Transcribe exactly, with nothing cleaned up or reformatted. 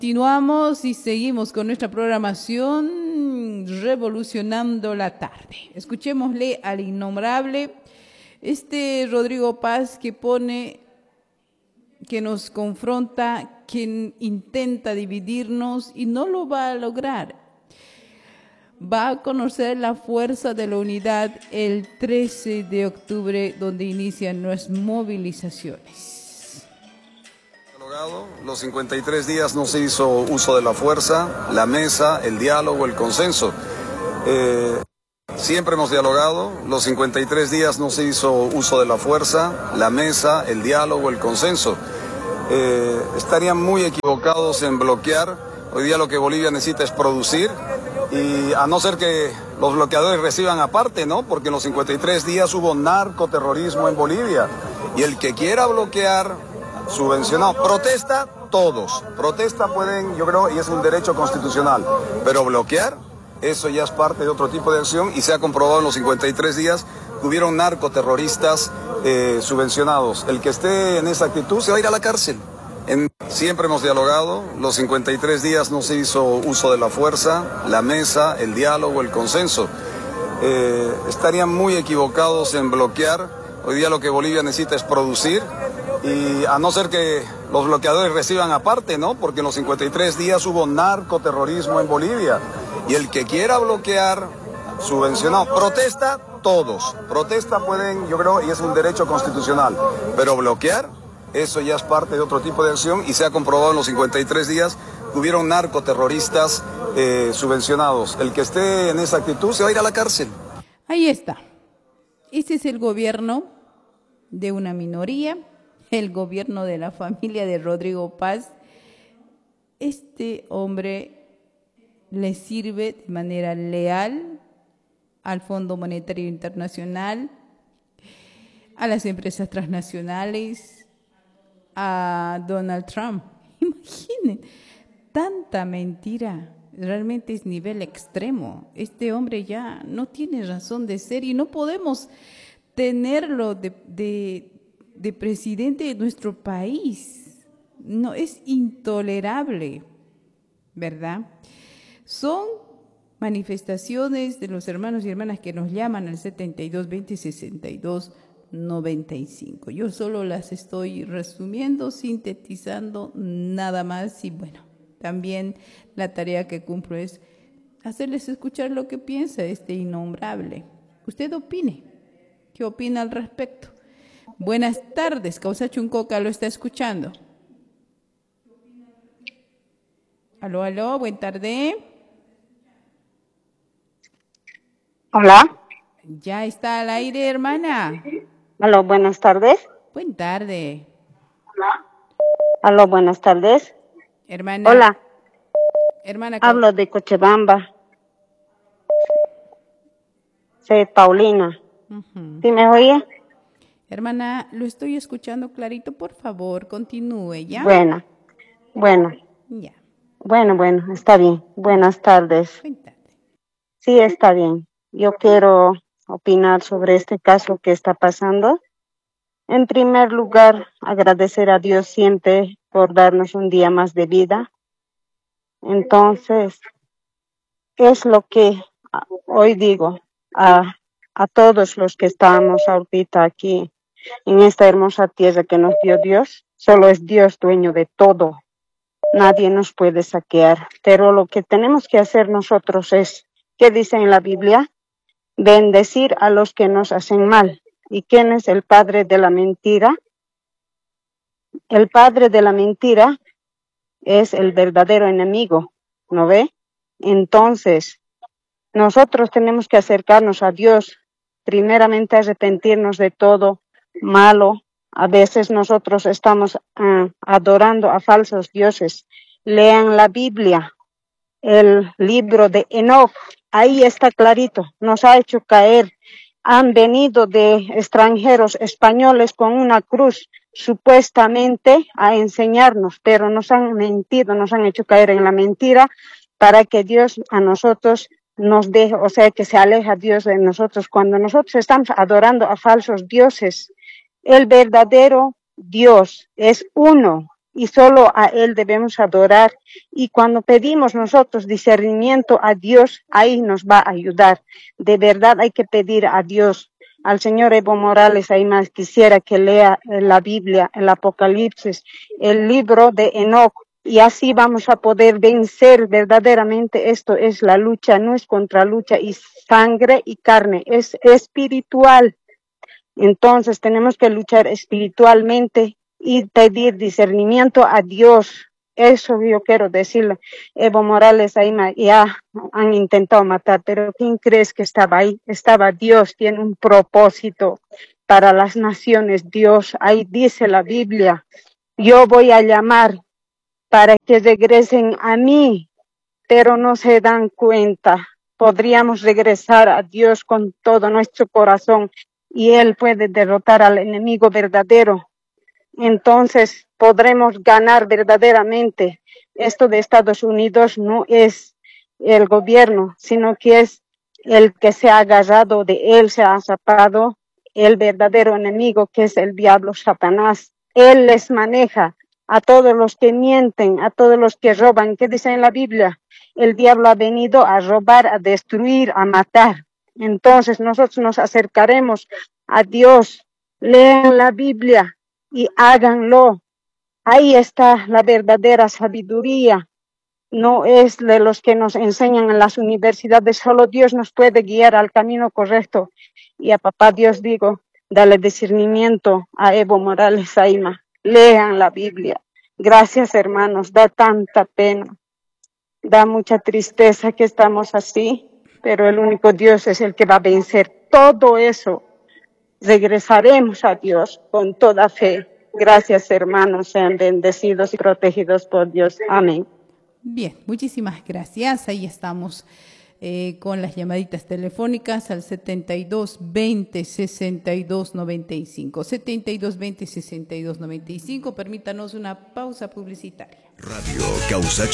Continuamos y seguimos con nuestra programación Revolucionando la Tarde. Escuchémosle al innombrable, este Rodrigo Paz que pone, que nos confronta, quien intenta dividirnos y no lo va a lograr. Va a conocer la fuerza de la unidad el trece de octubre, donde inician nuestras movilizaciones. Los cincuenta y tres días no se hizo uso de la fuerza, la mesa, el diálogo, el consenso. Eh, siempre hemos dialogado, los cincuenta y tres días no se hizo uso de la fuerza, la mesa, el diálogo, el consenso. Eh, estarían muy equivocados en bloquear. Hoy día lo que Bolivia necesita es producir, y a no ser que los bloqueadores reciban aparte, ¿no? Porque en los cincuenta y tres días hubo narcoterrorismo en Bolivia, y el que quiera bloquear, subvencionado. Protesta todos. Protesta pueden, yo creo, y es un derecho constitucional. Pero bloquear, eso ya es parte de otro tipo de acción, y se ha comprobado en los cincuenta y tres días que hubieron narcoterroristas eh, subvencionados. El que esté en esa actitud se va a ir a la cárcel. En, siempre hemos dialogado, los cincuenta y tres días no se hizo uso de la fuerza, la mesa, el diálogo, el consenso. Eh, estarían muy equivocados en bloquear. Hoy día lo que Bolivia necesita es producir, y a no ser que los bloqueadores reciban aparte, ¿no? Porque en los cincuenta y tres días hubo narcoterrorismo en Bolivia, y el que quiera bloquear, subvencionado. Protesta todos. Protesta pueden, yo creo, y es un derecho constitucional. Pero bloquear, eso ya es parte de otro tipo de acción, y se ha comprobado en los cincuenta y tres días que hubieron narcoterroristas eh, subvencionados. El que esté en esa actitud se va a ir a la cárcel. Ahí está. Ese es el gobierno de una minoría, el gobierno de la familia de Rodrigo Paz. Este hombre le sirve de manera leal al Fondo Monetario Internacional, a las empresas transnacionales, a Donald Trump. Imaginen, tanta mentira. Realmente es nivel extremo. Este hombre ya no tiene razón de ser, y no podemos tenerlo de, de, de presidente de nuestro país. No, es intolerable, ¿verdad? Son manifestaciones de los hermanos y hermanas que nos llaman al setenta y dos veinte sesenta y dos noventa y cinco. Yo solo las estoy resumiendo, sintetizando, nada más. Y bueno, también la tarea que cumplo es hacerles escuchar lo que piensa este innombrable. Usted opine. ¿Qué opina al respecto? Buenas tardes, Causa Chuncoca lo está escuchando. Aló, aló, buena tarde. Hola. Ya está al aire, hermana. Aló, buenas tardes. Buena tarde. Hola. Aló, buenas tardes. Hermana. Hola. Hermana. Hablo de Cochabamba. Soy Paulina. Uh-huh. ¿Sí me oye? Hermana, lo estoy escuchando clarito, por favor, continúe, ¿ya? Bueno, bueno. Ya. Bueno, bueno, está bien. Buenas tardes. Buenas tardes. Sí, está bien. Yo quiero opinar sobre este caso que está pasando. En primer lugar, agradecer a Dios siempre por darnos un día más de vida. Entonces, es lo que hoy digo a, a todos los que estamos ahorita aquí en esta hermosa tierra que nos dio Dios. Solo es Dios dueño de todo. Nadie nos puede saquear. Pero lo que tenemos que hacer nosotros es, ¿qué dice en la Biblia? Bendecir a los que nos hacen mal. ¿Y quién es el padre de la mentira? El padre de la mentira es el verdadero enemigo, ¿no ve? Entonces, nosotros tenemos que acercarnos a Dios, primeramente arrepentirnos de todo malo. A veces nosotros estamos uh, adorando a falsos dioses. Lean la Biblia, el libro de Enoch, ahí está clarito, nos ha hecho caer. Han venido de extranjeros españoles con una cruz supuestamente a enseñarnos, pero nos han mentido, nos han hecho caer en la mentira para que Dios a nosotros nos deje, o sea, que se aleja Dios de nosotros. Cuando nosotros estamos adorando a falsos dioses, el verdadero Dios es uno, y solo a Él debemos adorar. Y cuando pedimos nosotros discernimiento a Dios, ahí nos va a ayudar. De verdad hay que pedir a Dios. Al señor Evo Morales, ahí más quisiera que lea la Biblia, el Apocalipsis, el libro de Enoc, y así vamos a poder vencer verdaderamente. Esto es la lucha, no es contra lucha y sangre y carne, es espiritual. Entonces tenemos que luchar espiritualmente y pedir discernimiento a Dios. Eso yo quiero decirle. Evo Morales ahí ya han intentado matar, pero ¿quién crees que estaba ahí? Estaba Dios, tiene un propósito para las naciones. Dios, ahí dice la Biblia, yo voy a llamar para que regresen a mí, pero no se dan cuenta. Podríamos regresar a Dios con todo nuestro corazón y Él puede derrotar al enemigo verdadero. Entonces podremos ganar verdaderamente. Esto de Estados Unidos no es el gobierno, sino que es el que se ha agarrado de él, se ha zapado el verdadero enemigo, que es el diablo Satanás. Él les maneja a todos los que mienten, a todos los que roban. ¿Qué dice en la Biblia? El diablo ha venido a robar, a destruir, a matar. Entonces nosotros nos acercaremos a Dios, lean la Biblia y háganlo. Ahí está la verdadera sabiduría. No es de los que nos enseñan en las universidades, solo Dios nos puede guiar al camino correcto. Y a papá Dios digo, dale discernimiento a Evo Morales Aima. Lean la Biblia. Gracias, hermanos, da tanta pena. Da mucha tristeza que estamos así, pero el único Dios es el que va a vencer todo eso. Regresaremos a Dios con toda fe. Gracias, hermanos, sean bendecidos y protegidos por Dios. Amén. Bien, muchísimas gracias. Ahí estamos eh, con las llamaditas telefónicas al setenta y dos veinte sesenta y dos noventa y cinco. setenta y dos veinte sesenta y dos noventa y cinco. Permítanos una pausa publicitaria. Radio Causa